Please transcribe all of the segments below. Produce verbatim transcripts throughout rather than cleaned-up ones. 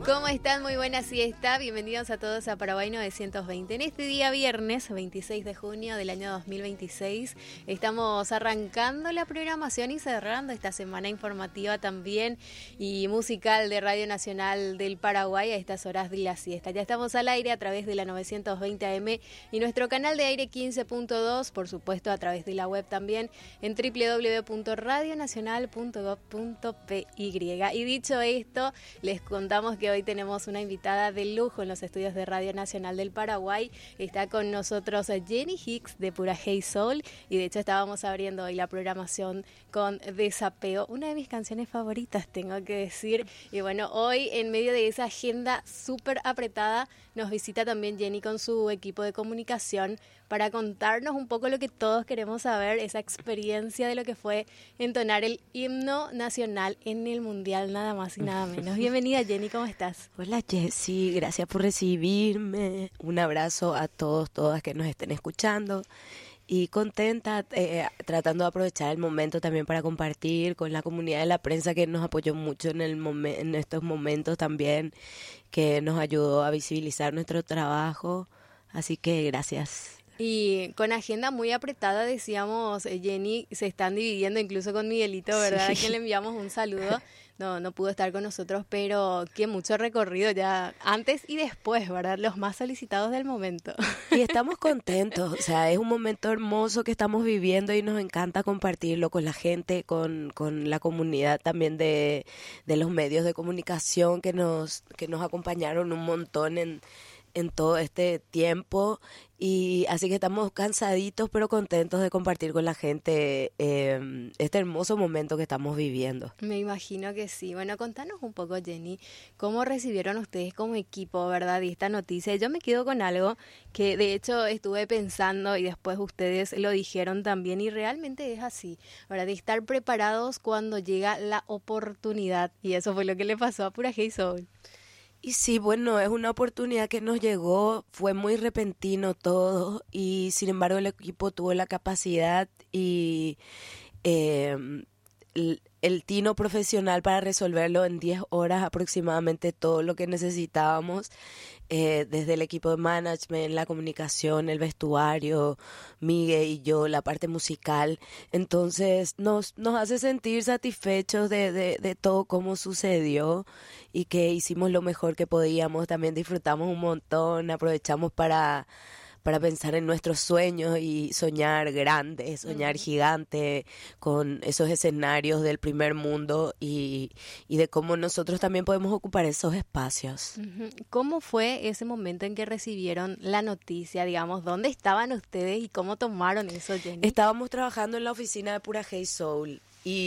¿Cómo están? Muy buena siesta. Bienvenidos a todos a Paraguay novecientos veinte. En este día viernes, veintiséis de junio del año dos mil veintiséis, estamos arrancando la programación y cerrando esta semana informativa también y musical de Radio Nacional del Paraguay a estas horas de la siesta. Ya estamos al aire a través de la novecientos veinte A M y nuestro canal de aire quince punto dos, por supuesto a través de la web también en doble u doble u doble u punto radio nacional punto gob punto pe ye. Y dicho esto, les contamos que hoy tenemos una invitada de lujo en los estudios de Radio Nacional del Paraguay. Está con nosotros Jenny Hicks de Pura Hey Soul y de hecho estábamos abriendo hoy la programación con Desapego, una de mis canciones favoritas, tengo que decir. Y bueno, hoy en medio de esa agenda súper apretada nos visita también Jenny con su equipo de comunicación para contarnos un poco lo que todos queremos saber, esa experiencia de lo que fue entonar el himno nacional en el Mundial, nada más y nada menos. Bienvenida Jenny, ¿cómo estás? Hola Jessy, gracias por recibirme. Un abrazo a todos, todas que nos estén escuchando. Y contenta, eh, tratando de aprovechar el momento también para compartir con la comunidad de la prensa que nos apoyó mucho en, el momen- en estos momentos también, que nos ayudó a visibilizar nuestro trabajo. Así que gracias. Y con agenda muy apretada, decíamos, Jenny, se están dividiendo incluso con Miguelito, ¿verdad? Sí. A quien le enviamos un saludo. No, no pudo estar con nosotros, pero qué mucho recorrido ya antes y después, ¿verdad? Los más solicitados del momento. Y estamos contentos, o sea, es un momento hermoso que estamos viviendo y nos encanta compartirlo con la gente, con, con la comunidad también de, de los medios de comunicación que nos, que nos acompañaron un montón en... en todo este tiempo, y así que estamos cansaditos pero contentos de compartir con la gente eh, este hermoso momento que estamos viviendo. Me imagino que sí. Bueno, contanos un poco, Jenny, cómo recibieron ustedes como equipo, ¿verdad? Y esta noticia, yo me quedo con algo que de hecho estuve pensando y después ustedes lo dijeron también y realmente es así, ¿verdad? De estar preparados cuando llega la oportunidad, y eso fue lo que le pasó a Pura Hey Soul. Y sí, bueno, es una oportunidad que nos llegó, fue muy repentino todo y sin embargo el equipo tuvo la capacidad y eh, el, el tino profesional para resolverlo en diez horas aproximadamente todo lo que necesitábamos, eh, desde el equipo de management, la comunicación, el vestuario, Miguel y yo, la parte musical. Entonces nos, nos hace sentir satisfechos de, de, de todo cómo sucedió y que hicimos lo mejor que podíamos. También disfrutamos un montón, aprovechamos para... para pensar en nuestros sueños y soñar grande, soñar uh-huh. gigante, con esos escenarios del primer mundo y, y de cómo nosotros también podemos ocupar esos espacios. Uh-huh. ¿Cómo fue ese momento en que recibieron la noticia, digamos? ¿Dónde estaban ustedes y cómo tomaron eso, Jenny? Estábamos trabajando en la oficina de Pura Hey Soul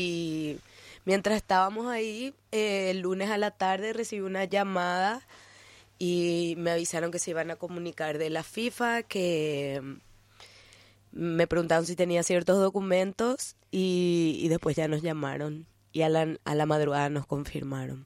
y mientras estábamos ahí, eh, el lunes a la tarde recibí una llamada y me avisaron que se iban a comunicar de la FIFA, que me preguntaron si tenía ciertos documentos y, y después ya nos llamaron y a la, a la madrugada nos confirmaron.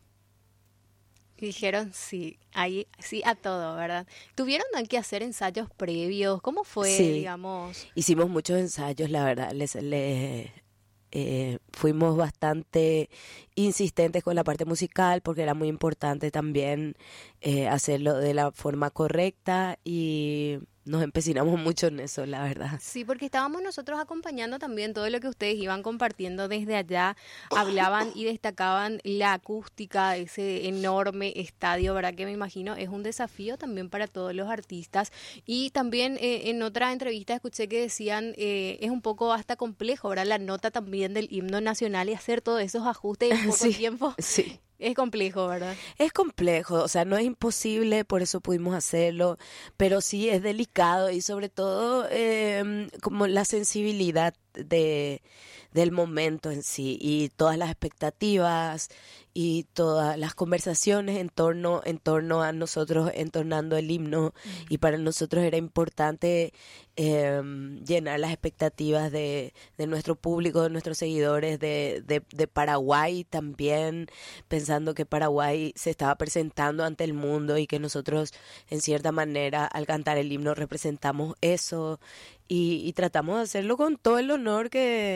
Y dijeron sí, ahí sí a todo, ¿verdad? ¿Tuvieron que hacer ensayos previos? ¿Cómo fue, sí, digamos? Hicimos muchos ensayos, la verdad, les... les Eh, fuimos bastante insistentes con la parte musical porque era muy importante también eh, hacerlo de la forma correcta y nos empecinamos mucho en eso, la verdad. Sí, porque estábamos nosotros acompañando también todo lo que ustedes iban compartiendo desde allá, hablaban y destacaban la acústica de ese enorme estadio, ¿verdad? Que me imagino es un desafío también para todos los artistas. Y también eh, en otra entrevista escuché que decían eh, es un poco hasta complejo, ¿verdad? La nota también del himno nacional y hacer todos esos ajustes en poco sí, tiempo. Sí. Es complejo, ¿verdad? Es complejo, o sea, no es imposible, por eso pudimos hacerlo, pero sí es delicado y sobre todo eh, como la sensibilidad de del momento en sí y todas las expectativas y todas las conversaciones en torno en torno a nosotros entonando el himno, uh-huh. Y para nosotros era importante eh, llenar las expectativas de, de nuestro público, de nuestros seguidores, de, de, de Paraguay también, pensando que Paraguay se estaba presentando ante el mundo y que nosotros en cierta manera al cantar el himno representamos eso y, y tratamos de hacerlo con todo el honor que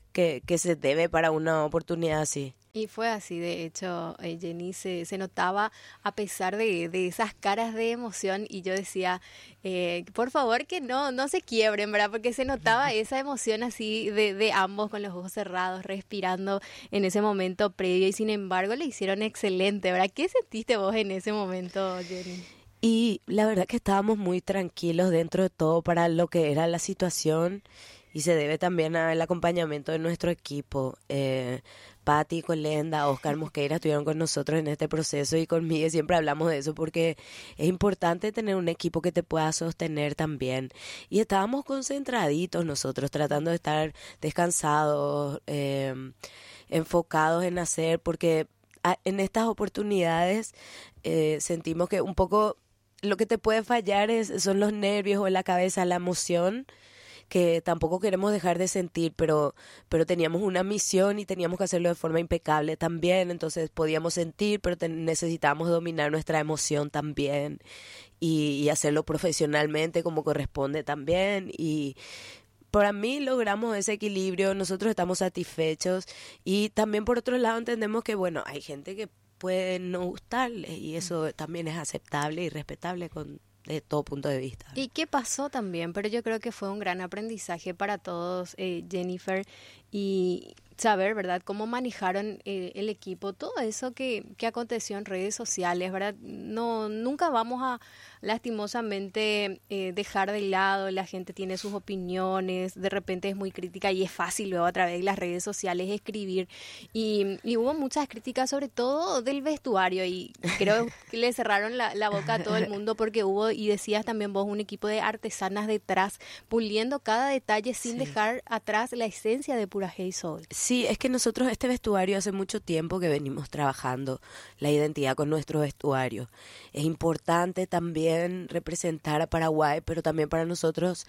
que, que se debe para una oportunidad así. Y fue así, de hecho, eh, Jenny se, se notaba a pesar de, de esas caras de emoción y yo decía, eh, por favor que no, no se quiebren, ¿verdad? Porque se notaba esa emoción así de, de ambos con los ojos cerrados, respirando en ese momento previo y sin embargo le hicieron excelente, ¿verdad? ¿Qué sentiste vos en ese momento, Jenny? Y la verdad que estábamos muy tranquilos dentro de todo para lo que era la situación y se debe también al acompañamiento de nuestro equipo. Eh, Patti, Colenda, Oscar Mosqueira estuvieron con nosotros en este proceso y con Miguel siempre hablamos de eso porque es importante tener un equipo que te pueda sostener también. Y estábamos concentraditos nosotros, tratando de estar descansados, eh, enfocados en hacer, porque a, en estas oportunidades eh, sentimos que un poco lo que te puede fallar es, son los nervios o la cabeza, la emoción, que tampoco queremos dejar de sentir, pero, pero teníamos una misión y teníamos que hacerlo de forma impecable también, entonces podíamos sentir, pero te, necesitábamos dominar nuestra emoción también y, y hacerlo profesionalmente como corresponde también y para mí logramos ese equilibrio, nosotros estamos satisfechos y también por otro lado entendemos que bueno, hay gente que puede no gustarle y eso también es aceptable y respetable con de todo punto de vista. ¿Y qué pasó también? Pero yo creo que fue un gran aprendizaje para todos, eh, Jennifer, y saber, ¿verdad?, cómo manejaron eh, el equipo, todo eso que, que aconteció en redes sociales, ¿verdad? No, nunca vamos a, lastimosamente, eh, dejar de lado, la gente tiene sus opiniones, de repente es muy crítica y es fácil luego a través de las redes sociales escribir, y, y hubo muchas críticas, sobre todo del vestuario, y creo que le cerraron la, la boca a todo el mundo porque hubo, y decías también vos, un equipo de artesanas detrás, puliendo cada detalle sin sí. dejar atrás la esencia de Pura Hey Soul. Sí, es que nosotros este vestuario hace mucho tiempo que venimos trabajando la identidad con nuestro vestuario. Es importante también representar a Paraguay, pero también para nosotros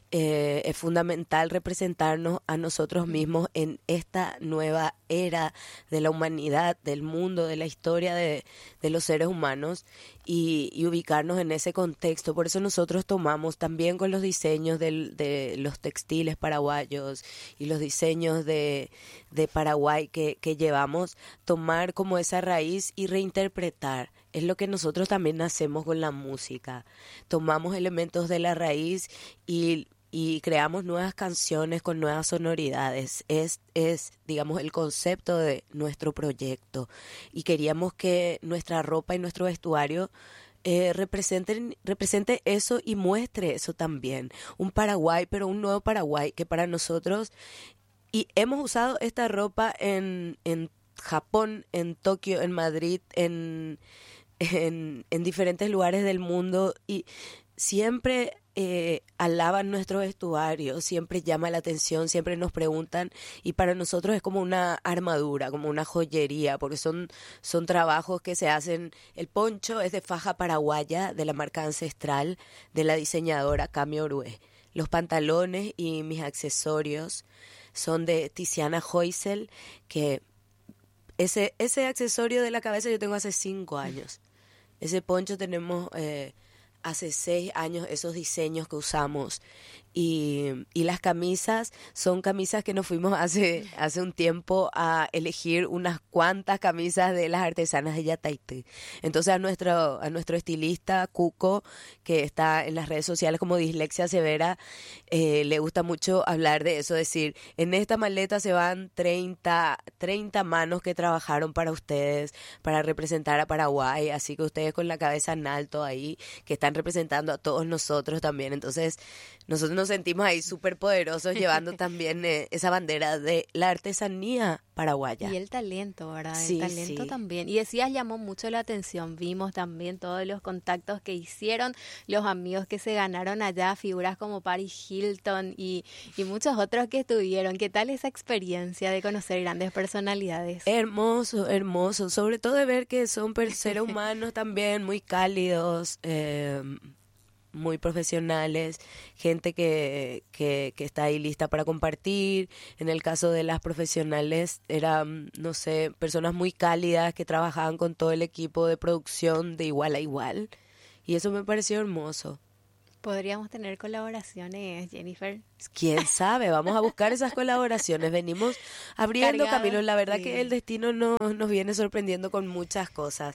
eh, es fundamental representarnos a nosotros mismos en esta nueva era de la humanidad, del mundo, de la historia de, de los seres humanos y, y ubicarnos en ese contexto. Por eso nosotros tomamos también con los diseños del, de los textiles paraguayos y los diseños de, de Paraguay que, que llevamos, tomar como esa raíz y reinterpretar. Es lo que nosotros también hacemos con la música. Tomamos elementos de la raíz y y creamos nuevas canciones con nuevas sonoridades. Es, es, digamos, el concepto de nuestro proyecto. Y queríamos que nuestra ropa y nuestro vestuario eh, representen, represente eso y muestre eso también. Un Paraguay, pero un nuevo Paraguay que para nosotros... Y hemos usado esta ropa en, en Japón, en Tokio, en Madrid, en, en, en diferentes lugares del mundo y siempre... Eh, alaban nuestro vestuario, siempre llama la atención, siempre nos preguntan y para nosotros es como una armadura, como una joyería, porque son, son trabajos que se hacen. El poncho es de faja paraguaya de la marca Ancestral de la diseñadora Cami Orué. Los pantalones y mis accesorios son de Tiziana Hoysel, que ese, ese accesorio de la cabeza yo tengo hace cinco años. Ese poncho tenemos... Eh, hace seis años esos diseños que usamos y, y las camisas son camisas que nos fuimos hace, hace un tiempo a elegir unas cuantas camisas de las artesanas de Yataití. Entonces a nuestro, a nuestro estilista Cuco, que está en las redes sociales como Dislexia Severa, eh, le gusta mucho hablar de eso, decir, en esta maleta se van treinta, treinta manos que trabajaron para ustedes, para representar a Paraguay, así que ustedes con la cabeza en alto ahí, que están representando a todos nosotros también. Entonces nosotros nos sentimos ahí súper poderosos llevando también eh, esa bandera de la artesanía paraguaya. Y el talento, ¿verdad? Sí, el talento sí. también. Y decías, llamó mucho la atención. Vimos también todos los contactos que hicieron, los amigos que se ganaron allá, figuras como Paris Hilton y, y muchos otros que estuvieron. ¿Qué tal esa experiencia de conocer grandes personalidades? Hermoso, hermoso. Sobre todo de ver que son seres humanos también muy cálidos, eh, muy profesionales, gente que, que, que está ahí lista para compartir. En el caso de las profesionales eran, no sé, personas muy cálidas que trabajaban con todo el equipo de producción de igual a igual y eso me pareció hermoso. Podríamos tener colaboraciones, Jennifer. ¿Quién sabe? Vamos a buscar esas colaboraciones. Venimos abriendo Cargadas, caminos. La verdad sí. que el destino nos, nos viene sorprendiendo con muchas cosas.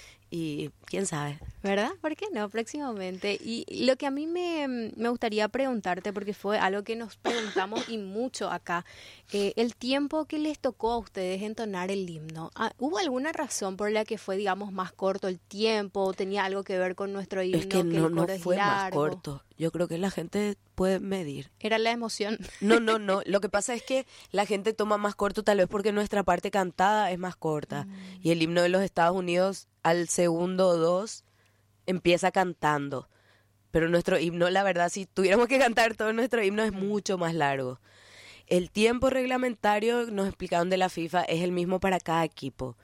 Y quién sabe. ¿Verdad? ¿Por qué no? Próximamente. Y lo que a mí me, me gustaría preguntarte, porque fue algo que nos preguntamos y mucho acá, eh, el tiempo que les tocó a ustedes entonar el himno, ah, ¿hubo alguna razón por la que fue, digamos, más corto el tiempo? ¿Tenía algo que ver con nuestro himno? Es que que no, el no coro es fue más largo? corto. Yo creo que la gente puede medir. Era la emoción. No, no, no. Lo que pasa es que la gente toma más corto tal vez porque nuestra parte cantada es más corta. Mm. Y el himno de los Estados Unidos al segundo o dos empieza cantando. Pero nuestro himno, la verdad, si tuviéramos que cantar todo nuestro himno es mucho más largo. El tiempo reglamentario, nos explicaron de la FIFA, es el mismo para cada equipo.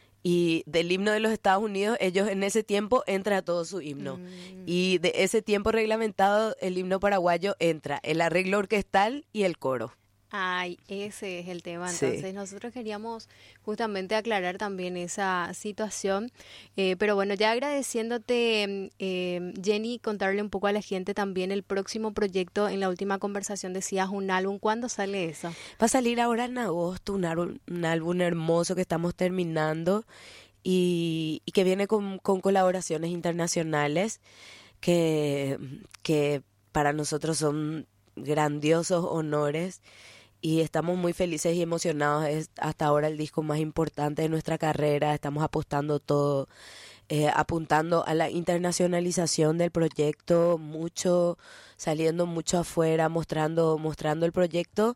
Y del himno de los Estados Unidos, ellos en ese tiempo entra todo su himno. Mm. Y de ese tiempo reglamentado, el himno paraguayo entra el arreglo orquestal y el coro. Ay, ese es el tema. Entonces, sí. Nosotros queríamos justamente aclarar también esa situación. Eh, pero bueno, ya agradeciéndote, eh, Jenny, contarle un poco a la gente también el próximo proyecto. En la última conversación decías un álbum. ¿Cuándo sale eso? Va a salir ahora en agosto, un álbum, un álbum hermoso que estamos terminando y, y que viene con, con colaboraciones internacionales que, que para nosotros son grandiosos honores. Y estamos muy felices y emocionados. Es hasta ahora el disco más importante de nuestra carrera. Estamos apostando todo, eh, apuntando a la internacionalización del proyecto, mucho, saliendo mucho afuera, mostrando, mostrando el proyecto.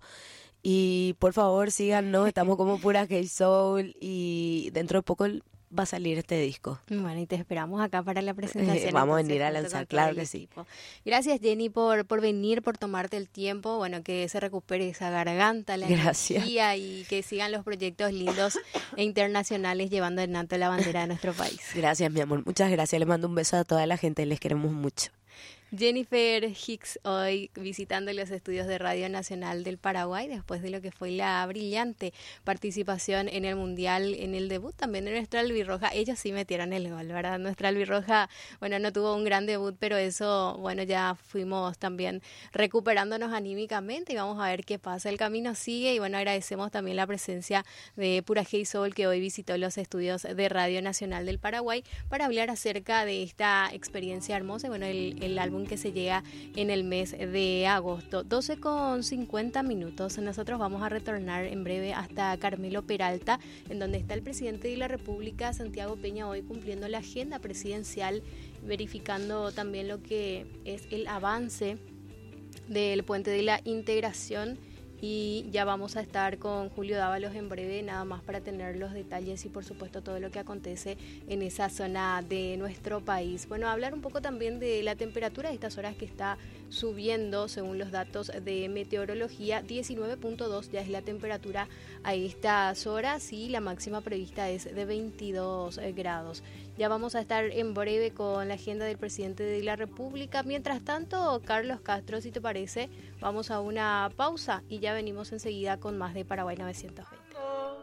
Y por favor síganos, estamos como Pura K-Soul y dentro de poco va a salir este disco. Bueno, y te esperamos acá para la presentación. Eh, vamos entonces, a venir a lanzar, claro que sí. Equipo. Gracias, Jenny, por, por venir, por tomarte el tiempo, bueno, que se recupere esa garganta, la Gracias. energía y que sigan los proyectos lindos e internacionales llevando en alto la bandera de nuestro país. Gracias, mi amor, muchas gracias, le mando un beso a toda la gente, les queremos mucho. Jennifer Hicks hoy visitando los estudios de Radio Nacional del Paraguay después de lo que fue la brillante participación en el Mundial, en el debut también de nuestra albirroja. Ellos sí metieron el gol, ¿verdad? Nuestra albirroja, bueno, no tuvo un gran debut, pero eso, bueno, ya fuimos también recuperándonos anímicamente y vamos a ver qué pasa. El camino sigue y bueno, agradecemos también la presencia de Pura K-Soul que hoy visitó los estudios de Radio Nacional del Paraguay para hablar acerca de esta experiencia hermosa y bueno, el, el álbum que se llega en el mes de agosto. doce con cincuenta minutos. Nosotros vamos a retornar en breve hasta Carmelo Peralta, en donde está el presidente de la República, Santiago Peña, hoy cumpliendo la agenda presidencial, verificando también lo que es el avance del Puente de la Integración. Y ya vamos a estar con Julio Dávalos en breve, nada más para tener los detalles y por supuesto todo lo que acontece en esa zona de nuestro país. Bueno, hablar un poco también de la temperatura de estas horas que está subiendo según los datos de meteorología. diecinueve punto dos ya es la temperatura a estas horas y la máxima prevista es de veintidós grados. Ya vamos a estar en breve con la agenda del presidente de la República. Mientras tanto, Carlos Castro, si te parece, vamos a una pausa y ya venimos enseguida con más de Paraguay novecientos veinte.